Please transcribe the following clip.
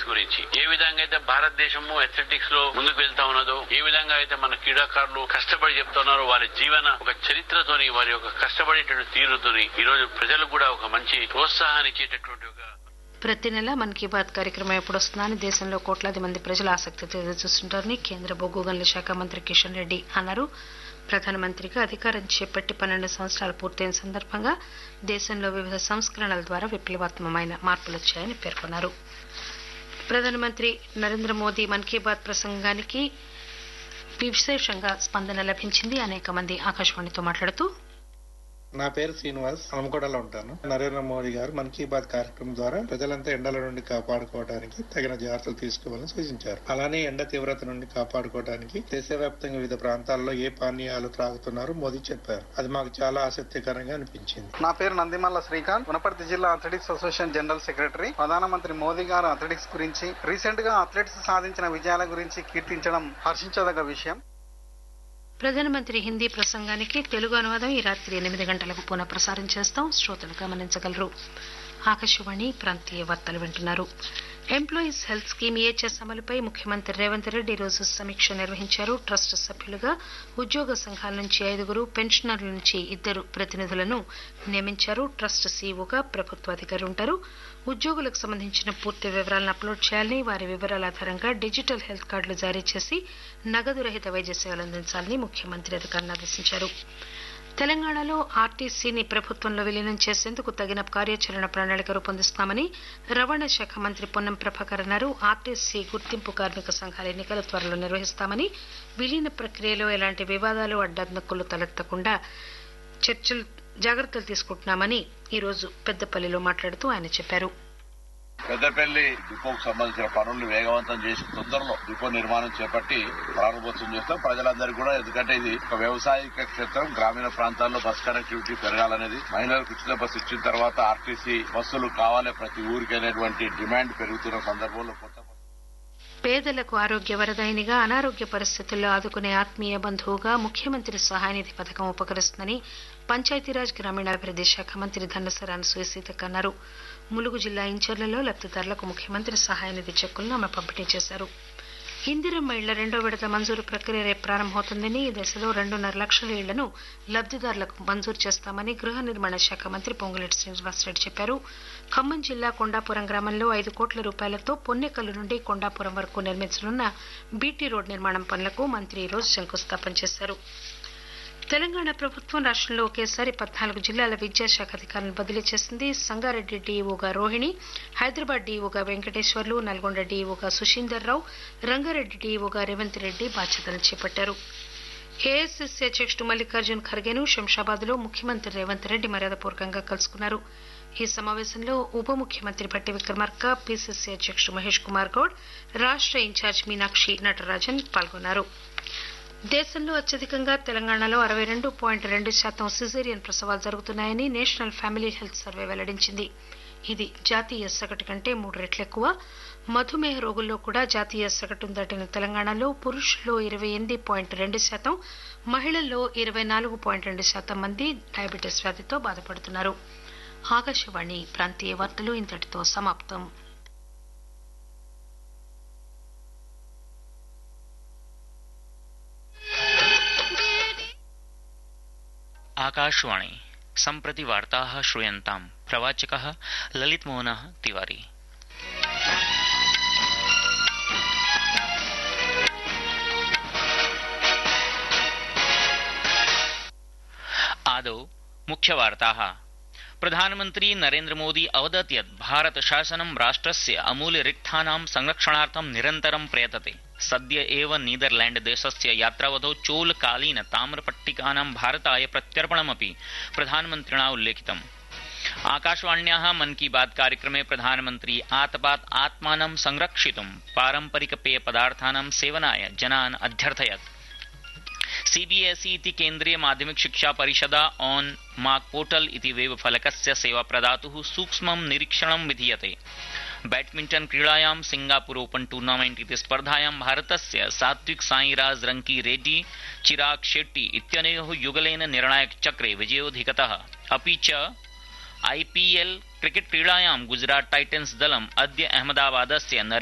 గురించి ఏ విధంగా అయితే భారతదేశము అథ్లెటిక్స్ లో ముందుకు వెళ్తా ఉన్నదో, ఏ విధంగా అయితే మన క్రీడాకారులు కష్టపడి చెప్తున్నారో వారి జీవన ఒక చరిత్రతోని, వారి యొక్క కష్టపడేటువంటి తీరుతోని ఈ రోజు ప్రజలకు కూడా ఒక మంచి ప్రోత్సాహాన్ని ఇచ్చేటటువంటి ఒక ప్రతి నెల మన్ కీ బాత్ కార్యక్రమం ఎప్పుడు వస్తుందని దేశంలో కోట్లాది మంది ప్రజలు ఆసక్తితో ఎదురుచూస్తుంటారని కేంద్ర బొగ్గు గనుల శాఖ మంత్రి కిషన్ రెడ్డి అన్నారు. ప్రధానమంత్రిగా అధికారం చేపట్టి 12 సంవత్సరాలు పూర్తయిన సందర్భంగా దేశంలో వివిధ సంస్కరణల ద్వారా విప్లవాత్మకమైన మార్పులు వచ్చాయని పేర్కొన్నారు. ప్రధానమంత్రి నరేంద్ర మోదీ మన్ కీ బాత్ ప్రసంగానికి విశేషంగా స్పందన లభించింది. అనేక మంది ఆకాశవాణితో మాట్లాడుతూ నా పేరు శ్రీనివాస్, హనుమకొండలో ఉంటాను. నరేంద్ర మోదీ గారు మన్ కీ బాత్ కార్యక్రమం ద్వారా ప్రజలంతా ఎండల నుండి కాపాడుకోవడానికి తగిన జాగ్రత్తలు తీసుకోవాలని సూచించారు. అలానే ఎండ తీవ్రత నుండి కాపాడుకోవడానికి దేశవ్యాప్తంగా వివిధ ప్రాంతాల్లో ఏ పానీయాలు త్రాగుతున్నారో మోదీ చెప్పారు. అది మాకు చాలా ఆసక్తికరంగా అనిపించింది. నా పేరు నందిమల్ల శ్రీకాంత్, వనపర్తి జిల్లా అథ్లెటిక్స్ అసోసియేషన్ జనరల్ సెక్రటరీ. ప్రధానమంత్రి మోదీ గారు అథ్లెటిక్స్ గురించి, రీసెంట్ గా అథ్లెట్స్ సాధించిన విజయాల గురించి కీర్తించడం హర్షించదగ్గ విషయం. ప్రధానమంత్రి హిందీ ప్రసంగానికి తెలుగు అనువాదం ఈ రాత్రి 8 గంటలకు పునః ప్రసారం చేస్తాం. శ్రోతలు గమనించగలరు. ఆకాశవాణి ప్రాంతీయ వార్తలు వింటున్నారు. ఎంప్లాయీస్ హెల్త్ స్కీమ్ ఏహెచ్ఎస్ అమలుపై ముఖ్యమంత్రి రేవంత్ రెడ్డి ఈరోజు సమీక్ష నిర్వహించారు. ట్రస్ట్ సభ్యులుగా ఉద్యోగ సంఘాల నుంచి 5, పెన్షనర్ల నుంచి 2 ప్రతినిధులను నియమించారు. ట్రస్ట్ సీఈఓగా ప్రభుత్వ అధికారి ఉంటారు. ఉద్యోగులకు సంబంధించిన పూర్తి వివరాలను అప్లోడ్ చేయాలని, వారి వివరాల ఆధారంగా డిజిటల్ హెల్త్ కార్డులు జారీ చేసి నగదు రహిత వైద్య సేవలు అందించాలని ముఖ్యమంత్రి అధికారులను ఆదేశించారు. తెలంగాణలో ఆర్టీసీని ప్రభుత్వంలో విలీనం చేసేందుకు తగిన కార్యాచరణ ప్రణాళిక రూపొందిస్తున్నామని రవాణా శాఖ మంత్రి పొన్నం ప్రభాకర్ అన్నారు. ఆర్టీసీ గుర్తింపు కార్మిక సంఘాల ఎన్నికలు త్వరలో నిర్వహిస్తామని, విలీన ప్రక్రియలో ఎలాంటి వివాదాలు, అడ్డంకులు తలెత్తకుండా జాగ్రత్తలు తీసుకుంటున్నామని ఈరోజు పెద్దపల్లిలో మాట్లాడుతూ ఆయన చెప్పారు. పెద్దపల్లి డిపోకు సంబంధించిన పనులు వేగవంతం చేసి తొందరలో డిపో నిర్మాణం చేపట్టి ప్రారంభోత్సవం చేస్తాం. ప్రజలందరికీ కూడా, ఎందుకంటే ఇది ఒక వ్యవసాయక క్షేత్రం, గ్రామీణ ప్రాంతాల్లో బస్ కనెక్టివిటీ పెరగాలనేది, మహిళలకు ఉచిత బస్సు ఇచ్చిన తర్వాత ఆర్టీసీ బస్సులు కావాలి ప్రతి ఊరికి అనేటువంటి డిమాండ్ పెరుగుతున్న సందర్భంలో కొత్త పేదలకు ఆరోగ్య వరదాయినిగా, అనారోగ్య పరిస్థితుల్లో ఆదుకునే ఆత్మీయ బంధువుగా ముఖ్యమంత్రి సహాయనిధి పథకం ఉపకరిస్తుందని పంచాయతీరాజ్ గ్రామీణాభివృద్ది శాఖ మంత్రి ధనసరి అనసూయ సీతక్క అన్నారు. ములుగు జిల్లా ఇంచర్లలో లబ్దిదారులకు ముఖ్యమంత్రి సహాయనిధి చెక్కులను ఆమె పంపిణీ చేశారు. ఇందిరమ్మ ఇళ్ల 2వ విడత మంజూరు ప్రక్రియ రేపు ప్రారంభమవుతుందని, ఈ దశలో 2.5 లక్షల ఇళ్లను లబ్దిదారులకు మంజూరు చేస్తామని గృహ నిర్మాణ శాఖ మంత్రి పొంగులేటి శ్రీనివాసరెడ్డి చెప్పారు. ఖమ్మం జిల్లా కొండాపురం గ్రామంలో 5 కోట్ల రూపాయలతో పొన్నెకల్లు నుండి కొండాపురం వరకు నిర్మించనున్న బీటీ రోడ్ నిర్మాణం పనులకు మంత్రి ఈరోజు శంకుస్థాపన చేశారు. తెలంగాణ ప్రభుత్వం రాష్ట్రంలో ఒకేసారి 14 జిల్లాల విద్యాశాఖ అధికారులను బదిలీ చేసింది. సంగారెడ్డి డీఈఓగా రోహిణి, హైదరాబాద్ డీఈఓగా వెంకటేశ్వర్లు, నల్గొండ డీఈఓగా సుశీందర్ రావు, రంగారెడ్డి డీఈఓగా రేవంత్ రెడ్డి బాధ్యతలు చేపట్టారు. ఏఐసీసీ అధ్యక్షుడు మల్లికార్జున్ ఖర్గేను శంషాబాద్ లో ముఖ్యమంత్రి రేవంత్ రెడ్డి మర్యాదపూర్వకంగా కలుసుకున్నారు. ఈ సమావేశంలో ఉప ముఖ్యమంత్రి భట్టి విక్రమార్క, పీసీసీ అధ్యక్షుడు మహేష్ కుమార్ గౌడ్, రాష్ట్ర ఇన్ఛార్జ్ మీనాక్షి నటరాజన్ పాల్గొన్నారు. దేశంలో అత్యధికంగా తెలంగాణలో 62.2% సిజేరియన్ ప్రసవాలు జరుగుతున్నాయని నేషనల్ ఫ్యామిలీ హెల్త్ సర్వే వెల్లడించింది. ఇది జాతీయ సగటు కంటే 3 రెట్లు ఎక్కువ. మధుమేహ రోగుల్లో కూడా జాతీయ సగటును దాటిన తెలంగాణలో పురుషుల్లో 28.2%, మహిళల్లో 24.2% మంది డయాబెటీస్ వ్యాధితో బాధపడుతున్నారు. ఆకాశవాణి ప్రాంతీయ వార్తలు ఇంతటితో సమాప్తం. आकाशवाणी सम्प्रति वार्ताः श्रूयन्ताम्. प्रवाचकः ललितमोहनः तिवारी. आदौ मुख्यवार्ताः. प्रधानमन्त्री नरेन्द्र मोदी अवदत् यत् भारत शासनं राष्ट्रस्य अमूल्य रिक्थानां संरक्षणार्थं निरन्तरं प्रयतते. सद्य एव नीदरलैण्ड देशस्य यात्रावधौ चोलकालीन ताम्रपट्टिकानां भारताय प्रत्यर्पणमपि प्रधानमन्त्रिणा उल्लेखितम्. आकाशवाण्याः मन की बात कार्यक्रमे प्रधानमन्त्री आतपात् आत्मानं संरक्षितुं पारम्परिक पेय पदार्थानां सेवनाय जनान् अध्यर्थयत्. सीबीएसई इति केन्द्रीय माध्यमिक शिक्षा परिषदा ऑन मार्क पोर्टल इति वेब फलकस्य सेवा प्रदातुः सूक्ष्मं निरीक्षणं विधीयते. बैडमिण्टन क्रीडायां सिंगापुर ओपन टूर्नामेंट इति स्पर्धायां भारतस्य सात्विक साईराज रंकी रेड्डी चिराग शेट्टी इत्यनयोः युगलेन निर्णायक चक्रे विजयोऽधिगतः. अपि च आईपीएल क्रिकेट क्रीडायां गुजरात टाइटन्स दलम् अद्य अहमदाबादस्य